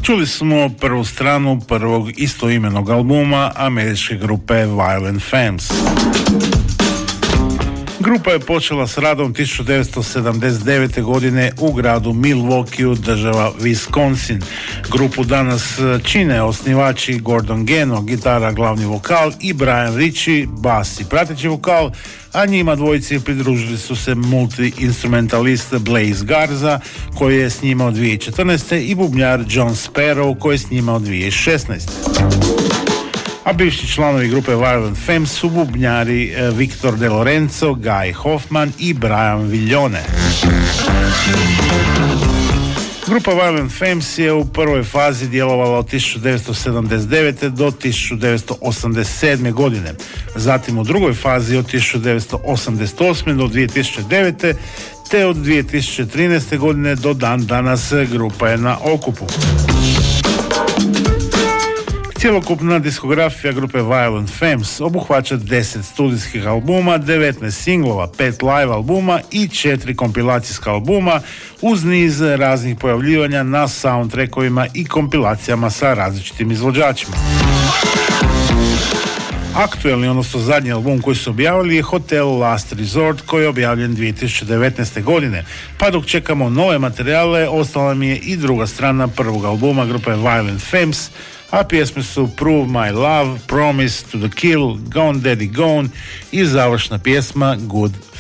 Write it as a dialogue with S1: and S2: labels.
S1: Čuli smo prvu stranu prvog istoimenog albuma američke grupe Violent Femmes. Grupa je počela s radom 1979. godine u gradu Milwaukee, država Wisconsin. Grupu danas čine osnivači Gordon Geno, gitara, glavni vokal, i Brian Ritchie, bas i prateći vokal, a njima dvojici pridružili su se multi-instrumentalist Blaze Garza, koji je snimao 2014. i bubnjar John Sparrow, koji je snimao 2016. A bivši članovi grupe Violent Femmes su bubnjari Victor De Lorenzo, Guy Hoffman i Brian Viglione. Grupa Violent Femmes je u prvoj fazi djelovala od 1979. do 1987. godine. Zatim u drugoj fazi od 1988. do 2009. te od 2013. godine do dan danas grupa je na okupu. Cjelokupna diskografija grupe Violent Femmes obuhvaća 10 studijskih albuma, 19 singlova, 5 live albuma i 4 kompilacijska albuma uz niz raznih pojavljivanja na soundtrackovima i kompilacijama sa različitim izvođačima. Aktuelni, odnosno zadnji album koji su objavili je Hotel Last Resort, koji je objavljen 2019. godine. Pa dok čekamo nove materijale, ostala mi je i druga strana prvog albuma grupe Violent Femmes, a pjesme su Prove My Love, Promise, To The Kill, Gone Daddy Gone i završna pjesma Good